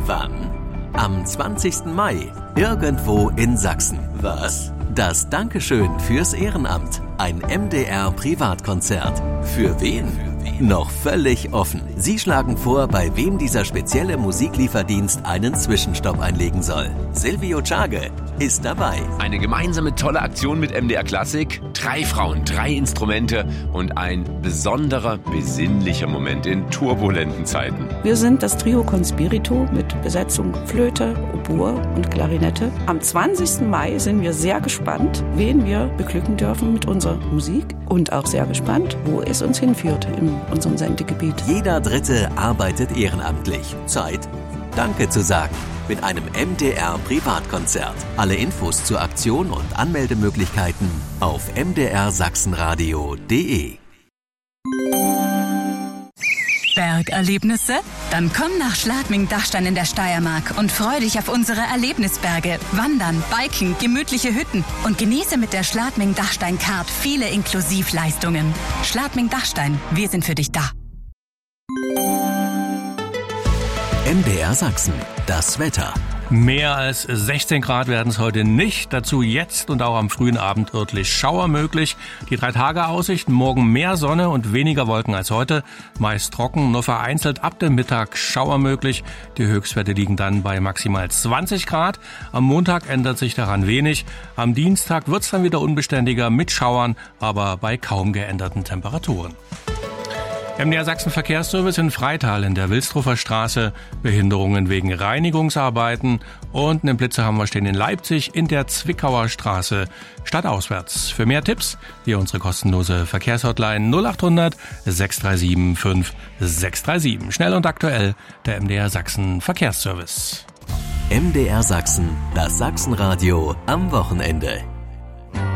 Wann? Am 20. Mai, irgendwo in Sachsen. Was? Das Dankeschön fürs Ehrenamt. Ein MDR-Privatkonzert. Für wen? Noch völlig offen. Sie schlagen vor, bei wem dieser spezielle Musiklieferdienst einen Zwischenstopp einlegen soll. Silvio Czage ist dabei. Eine gemeinsame tolle Aktion mit MDR Klassik. 3 Frauen, 3 Instrumente und ein besonderer, besinnlicher Moment in turbulenten Zeiten. Wir sind das Trio Conspirito mit Besetzung Flöte, Oboe und Klarinette. Am 20. Mai sind wir sehr gespannt, wen wir beglücken dürfen mit unserer Musik und auch sehr gespannt, wo es uns hinführt in unserem Sendegebiet. Jeder Dritte arbeitet ehrenamtlich. Zeit, Danke zu sagen. Mit einem MDR-Privatkonzert. Alle Infos zur Aktion und Anmeldemöglichkeiten auf mdrsachsenradio.de. Bergerlebnisse? Dann komm nach Schladming-Dachstein in der Steiermark und freu dich auf unsere Erlebnisberge. Wandern, Biken, gemütliche Hütten und genieße mit der Schladming-Dachstein-Card viele Inklusivleistungen. Schladming-Dachstein, wir sind für dich da. MDR Sachsen, das Wetter. Mehr als 16 Grad werden es heute nicht. Dazu jetzt und auch am frühen Abend örtlich Schauer möglich. Die 3-Tage-Aussicht, morgen mehr Sonne und weniger Wolken als heute. Meist trocken, nur vereinzelt ab dem Mittag Schauer möglich. Die Höchstwerte liegen dann bei maximal 20 Grad. Am Montag ändert sich daran wenig. Am Dienstag wird es dann wieder unbeständiger mit Schauern, aber bei kaum geänderten Temperaturen. MDR Sachsen Verkehrsservice in Freital in der Wilsdruffer Straße, Behinderungen wegen Reinigungsarbeiten und einen Blitzer haben wir stehen in Leipzig in der Zwickauer Straße stadtauswärts. Für mehr Tipps hier unsere kostenlose Verkehrshotline 0800 637 5637. Schnell und aktuell der MDR Sachsen Verkehrsservice. MDR Sachsen, das Sachsenradio am Wochenende.